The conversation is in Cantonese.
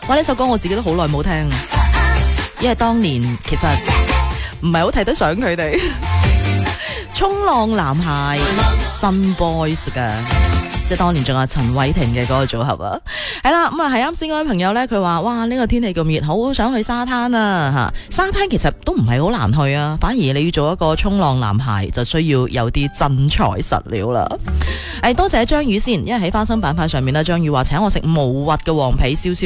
哇！呢首歌我自己都好耐冇聽，因為當年其實唔係好睇得上佢哋。衝浪男孩 Sun Boys 噶，即係當年仲有陳偉霆嘅嗰個組合啊。係啦，咁啊係啱先嗰位朋友呢，佢話哇呢個天氣咁熱，好想去沙灘啊吓！沙灘其實都唔係好難去啊，反而你要做一個衝浪男孩就需要有啲真材實料啦。多謝張宇先，因為喺花生板塊上面呢，張宇話請我食無核嘅黃皮燒燒。